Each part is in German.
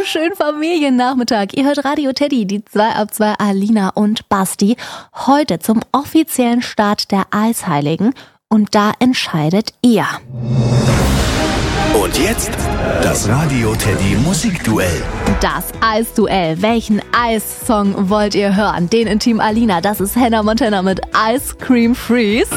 wunderschönen Familiennachmittag. Ihr hört Radio Teddy, die 2 ab 2 Alina und Basti. Heute zum offiziellen Start der Eisheiligen. Und da entscheidet ihr. Und jetzt das Radio Teddy Musikduell. Das Eisduell. Welchen Eissong wollt ihr hören? Den in Team Alina, das ist Hannah Montana mit Ice Cream Freeze.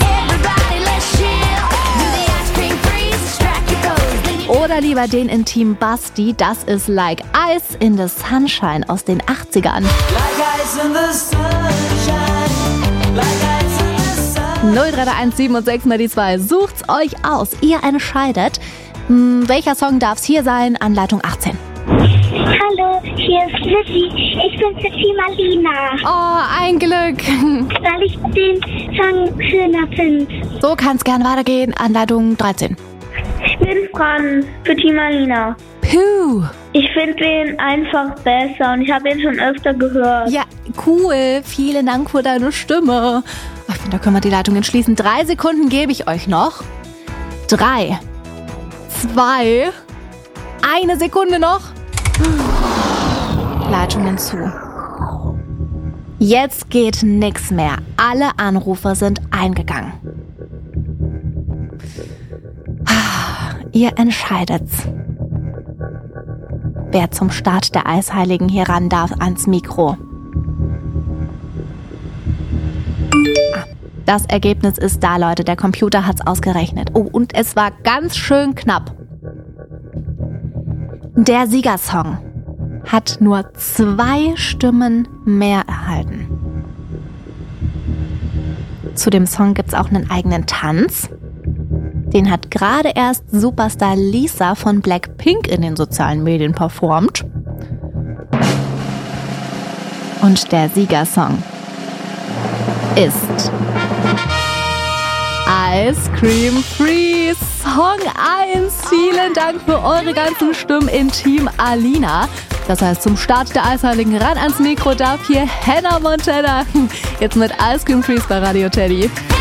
Oder lieber den in Team Basti, das ist Like Ice in the Sunshine aus den 80ern. 0331 7 und 6 mal die 2. Sucht's euch aus. Ihr entscheidet. Welcher Song darf's hier sein? Anleitung 18. Hallo, hier ist Lizzie. Ich bin für Team Alina. Oh, ein Glück. Weil ich den Song schöner finde. So kann's gern weitergehen. Anleitung 13. Ich bin Fran für Team Alina. Puh. Ich finde den einfach besser und ich habe ihn schon öfter gehört. Ja, cool. Vielen Dank für deine Stimme. Ich finde, da können wir die Leitung entschließen. 3 Sekunden gebe ich euch noch. 3, 2, 1 Sekunde noch. Leitungen zu. Jetzt geht nichts mehr. Alle Anrufe sind eingegangen. Ihr entscheidet's. Wer zum Start der Eisheiligen hier ran darf ans Mikro. Das Ergebnis ist da, Leute. Der Computer hat's ausgerechnet. Oh, und es war ganz schön knapp. Der Siegersong hat nur 2 Stimmen mehr erhalten. Zu dem Song gibt's auch einen eigenen Tanz. Den hat gerade erst Superstar Lisa von Blackpink in den sozialen Medien performt. Und der Siegersong ist Ice Cream Freeze, Song 1. Vielen Dank für eure ganzen Stimmen in Team Alina. Das heißt, zum Start der Eisheiligen ran ans Mikro darf hier Hannah Montana. Jetzt mit Ice Cream Freeze bei Radio Teddy.